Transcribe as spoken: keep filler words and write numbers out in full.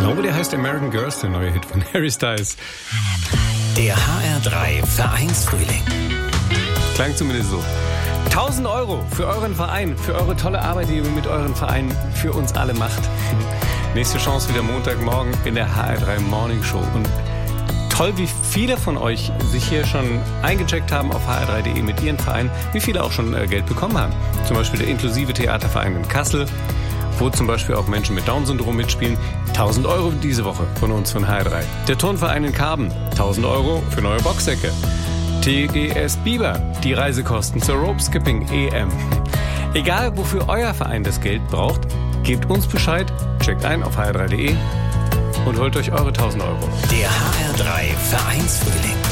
glaube, der heißt American Girls, der neue Hit von Harry Styles. Der H R drei Vereinsfrühling. Klang zumindest so. tausend Euro für euren Verein, für eure tolle Arbeit, die ihr mit euren Verein für uns alle macht. Nächste Chance wieder Montagmorgen in der H R drei Morning Show. Und toll, wie viele von euch sich hier schon eingecheckt haben auf h r drei punkt d e mit ihren Vereinen, wie viele auch schon äh, Geld bekommen haben. Zum Beispiel der Inklusive Theaterverein in Kassel, wo zum Beispiel auch Menschen mit Down-Syndrom mitspielen. tausend Euro diese Woche von uns von H R drei. Der Turnverein in Karben, tausend Euro für neue Boxsäcke. T G S Biber, die Reisekosten zur Rope-Skipping E M. Egal, wofür euer Verein das Geld braucht, gebt uns Bescheid, checkt ein auf h r drei punkt d e und holt euch eure tausend Euro. Der H R drei Vereinsfrühling.